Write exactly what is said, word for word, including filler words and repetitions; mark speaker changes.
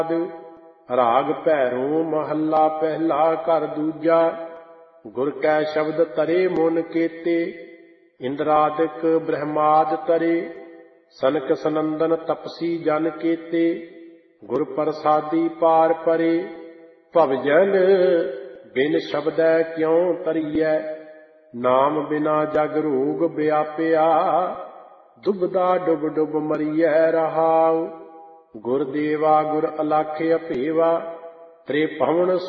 Speaker 1: ਰਾਗ ਭੈਰੋਂ ਮਹੱਲਾ ਪਹਿਲਾ ਘਰ ਦੂਜਾ। ਗੁਰ ਕੈ ਸ਼ਬਦ ਤਰੇ ਮਨ ਕੇਤੇ, ਇੰਦਰਾਦਿਕ ਬ੍ਰਹਮਾਦ ਤਰੇ। ਸਨਕ ਸਨੰਦਨ ਤਪਸੀ ਜਨ ਕੇਤੇ, ਗੁਰ ਪ੍ਰਸਾਦੀ ਪਾਰ ਪਰੇ। ਭਵਜਨ ਬਿਨ ਸ਼ਬਦੈ ਕਿਉ ਤਰੀਐ, ਨਾਮ ਬਿਨਾ ਜਗ ਰੋਗ ਵਿਆਪਿਆ। ਦੁਬਦਾ ਡੁਬ ਡੁਬ ਮਰੀਐ ਰਹਾਉ, ਗੁਰ ਦੇਵਾ ਗੁਰ ਅਲਖ ਅਭੇਵਾ। ਤ੍ਰਿਭਵਨ